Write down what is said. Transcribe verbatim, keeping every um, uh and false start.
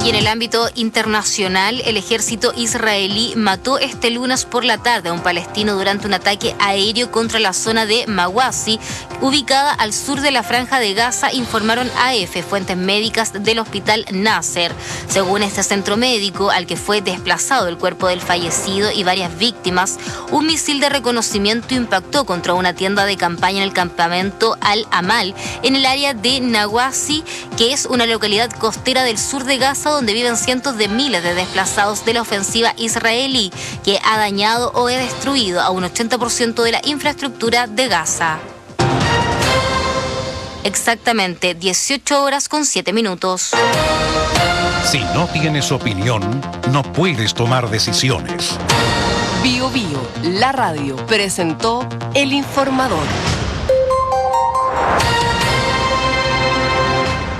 Y en el ámbito internacional, el ejército israelí mató este lunes por la tarde a un palestino durante un ataque aéreo contra la zona de Mawasi, ubicada al sur de la Franja de Gaza, informaron A F, fuentes médicas del hospital Nasser. Según este centro médico, al que fue desplazado el cuerpo del fallecido y varias víctimas, un misil de reconocimiento impactó contra una tienda de campaña en el campamento Al-Amal, en el área de Mawasi, que es una localidad costera del sur de Gaza, donde viven cientos de miles de desplazados de la ofensiva israelí, que ha dañado o ha destruido a un ochenta por ciento de la infraestructura de Gaza. Exactamente dieciocho horas con siete minutos. Si no tienes opinión, no puedes tomar decisiones. Bio Bio, la radio, presentó El Informador.